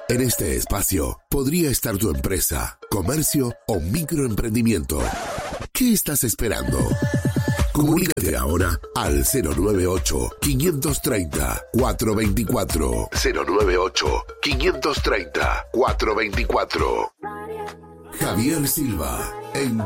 En este espacio podría estar tu empresa, comercio o microemprendimiento. ¿Qué estás esperando? Comunícate ahora al 098-530-424. 098-530-424. Javier Silva, en